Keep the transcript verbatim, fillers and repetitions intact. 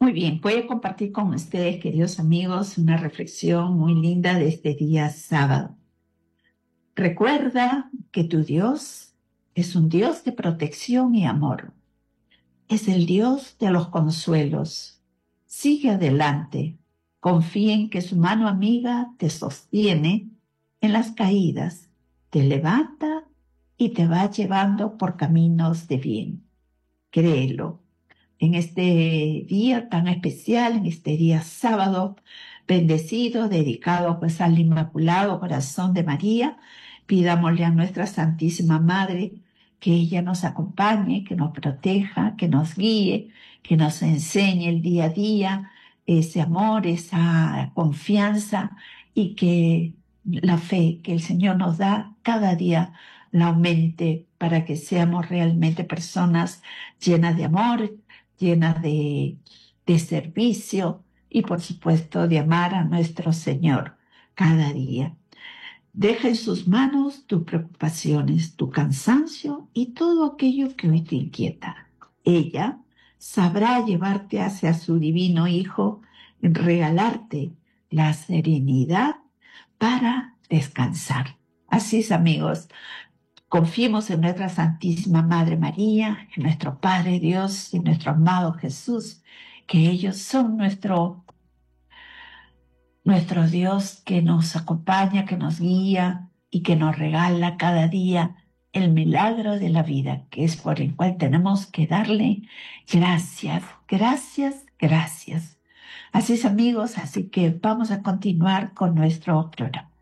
Muy bien, voy a compartir con ustedes, queridos amigos, una reflexión muy linda de este día sábado. Recuerda que tu Dios es un Dios de protección y amor. Es el Dios de los consuelos. Sigue adelante. Confía en que su mano amiga te sostiene en las caídas, te levanta y te va llevando por caminos de bien. Créelo. En este día tan especial, en este día sábado, bendecido, dedicado pues al Inmaculado Corazón de María, pidámosle a nuestra Santísima Madre que ella nos acompañe, que nos proteja, que nos guíe, que nos enseñe el día a día ese amor, esa confianza y que la fe que el Señor nos da cada día la aumente para que seamos realmente personas llenas de amor, llenas de, de servicio y por supuesto de amar a nuestro Señor cada día. Deja en sus manos tus preocupaciones, tu cansancio y todo aquello que hoy te inquieta. Ella sabrá llevarte hacia su divino Hijo, regalarte la serenidad para descansar. Así es, amigos. Confiemos en nuestra Santísima Madre María, en nuestro Padre Dios y nuestro amado Jesús, que ellos son nuestro, nuestro Dios que nos acompaña, que nos guía y que nos regala cada día el milagro de la vida, que es por el cual tenemos que darle gracias, gracias, gracias. Así es, amigos, así que vamos a continuar con nuestro programa.